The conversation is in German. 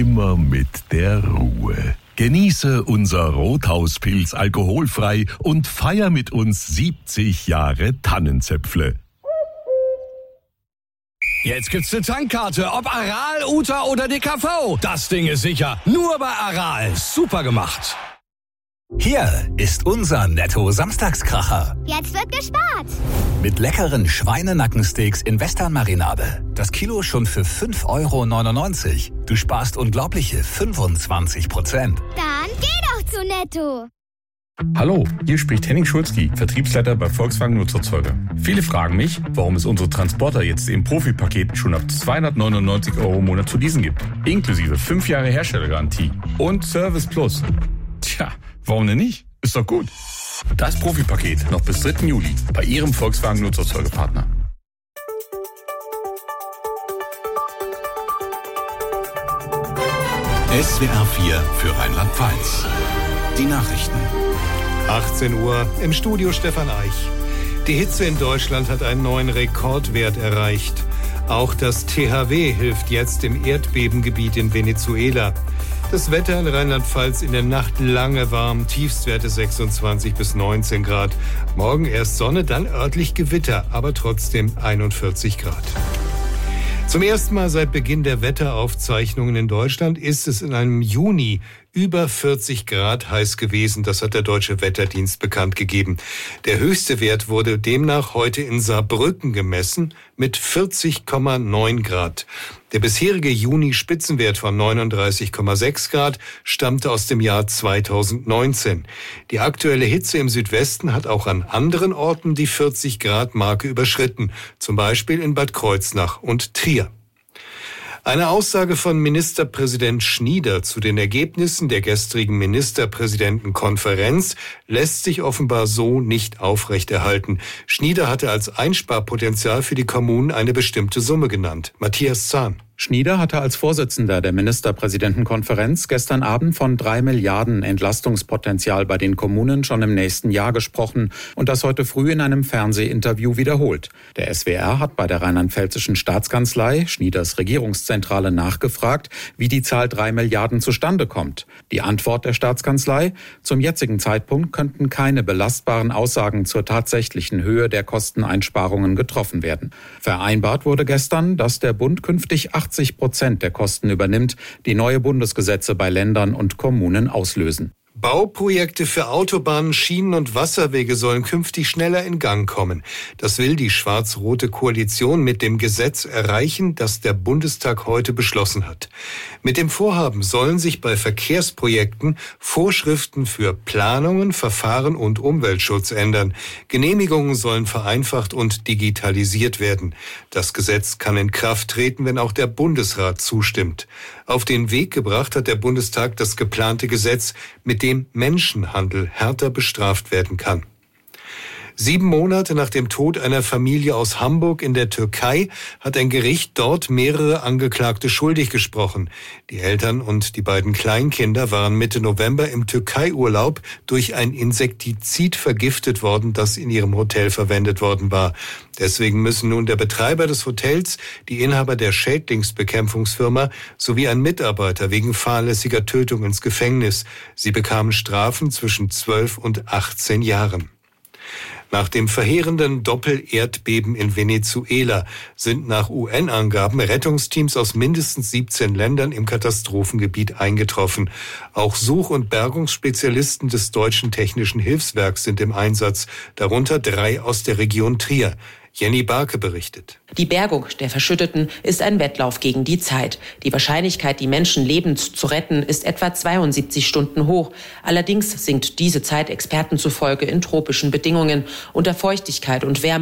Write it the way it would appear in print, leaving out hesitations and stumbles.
immer mit der Ruhe. Genieße unser Rothauspilz alkoholfrei und feier mit uns 70 Jahre Tannenzäpfle. Jetzt gibt's eine Tankkarte, ob Aral, Uta oder DKV. Das Ding ist sicher. Nur bei Aral. Super gemacht. Hier ist unser Netto-Samstagskracher. Jetzt wird gespart. Mit leckeren Schweinenackensteaks in Western-Marinade. Das Kilo schon für 5,99 €. Du sparst unglaubliche 25%. Dann geh doch zu Netto. Hallo, hier spricht Henning Schulzki, Vertriebsleiter bei Volkswagen Nutzerzeuger. Viele fragen mich, warum es unsere Transporter jetzt im Profi-Paket schon ab 299 € im Monat zu leasen gibt. Inklusive 5 Jahre Herstellergarantie und Service Plus. Tja, warum denn nicht? Ist doch gut. Das Profi-Paket noch bis 3. Juli bei Ihrem Volkswagen Nutzerzeugerpartner. SWR 4 für Rheinland-Pfalz. Die Nachrichten. 18 Uhr, im Studio Stefan Eich. Die Hitze in Deutschland hat einen neuen Rekordwert erreicht. Auch das THW hilft jetzt im Erdbebengebiet in Venezuela. Das Wetter in Rheinland-Pfalz in der Nacht lange warm, Tiefstwerte 26 bis 19 Grad. Morgen erst Sonne, dann örtlich Gewitter, aber trotzdem 41 Grad. Zum ersten Mal seit Beginn der Wetteraufzeichnungen in Deutschland ist es in einem Juni über 40 Grad heiß gewesen. Das hat der Deutsche Wetterdienst bekannt gegeben. Der höchste Wert wurde demnach heute in Saarbrücken gemessen mit 40,9 Grad. Der bisherige Juni-Spitzenwert von 39,6 Grad stammte aus dem Jahr 2019. Die aktuelle Hitze im Südwesten hat auch an anderen Orten die 40-Grad-Marke überschritten, zum Beispiel in Bad Kreuznach und Trier. Eine Aussage von Ministerpräsident Schnieder zu den Ergebnissen der gestrigen Ministerpräsidentenkonferenz lässt sich offenbar so nicht aufrechterhalten. Schnieder hatte als Einsparpotenzial für die Kommunen eine bestimmte Summe genannt. Matthias Zahn. Schnieder hatte als Vorsitzender der Ministerpräsidentenkonferenz gestern Abend von 3 Milliarden Entlastungspotenzial bei den Kommunen schon im nächsten Jahr gesprochen und das heute früh in einem Fernsehinterview wiederholt. Der SWR hat bei der Rheinland-Pfälzischen Staatskanzlei, Schnieders Regierungszentrale, nachgefragt, wie die Zahl 3 Milliarden zustande kommt. Die Antwort der Staatskanzlei: Zum jetzigen Zeitpunkt könnten keine belastbaren Aussagen zur tatsächlichen Höhe der Kosteneinsparungen getroffen werden. Vereinbart wurde gestern, dass der Bund künftig 80% der Kosten übernimmt, die neue Bundesgesetze bei Ländern und Kommunen auslösen. Bauprojekte für Autobahnen, Schienen und Wasserwege sollen künftig schneller in Gang kommen. Das will die schwarz-rote Koalition mit dem Gesetz erreichen, das der Bundestag heute beschlossen hat. Mit dem Vorhaben sollen sich bei Verkehrsprojekten Vorschriften für Planungen, Verfahren und Umweltschutz ändern. Genehmigungen sollen vereinfacht und digitalisiert werden. Das Gesetz kann in Kraft treten, wenn auch der Bundesrat zustimmt. Auf den Weg gebracht hat der Bundestag das geplante Gesetz, mit dem Menschenhandel härter bestraft werden kann. 7 Monate nach dem Tod einer Familie aus Hamburg in der Türkei hat ein Gericht dort mehrere Angeklagte schuldig gesprochen. Die Eltern und die beiden Kleinkinder waren Mitte November im Türkei-Urlaub durch ein Insektizid vergiftet worden, das in ihrem Hotel verwendet worden war. Deswegen müssen nun der Betreiber des Hotels, die Inhaber der Schädlingsbekämpfungsfirma sowie ein Mitarbeiter wegen fahrlässiger Tötung ins Gefängnis. Sie bekamen Strafen zwischen 12 und 18 Jahren. Nach dem verheerenden Doppel-Erdbeben in Venezuela sind nach UN-Angaben Rettungsteams aus mindestens 17 Ländern im Katastrophengebiet eingetroffen. Auch Such- und Bergungsspezialisten des Deutschen Technischen Hilfswerks sind im Einsatz, darunter 3 aus der Region Trier. Jenny Barke berichtet. Die Bergung der Verschütteten ist ein Wettlauf gegen die Zeit. Die Wahrscheinlichkeit, die Menschen lebend zu retten, ist etwa 72 Stunden hoch. Allerdings sinkt diese Zeit Experten zufolge in tropischen Bedingungen unter Feuchtigkeit und Wärme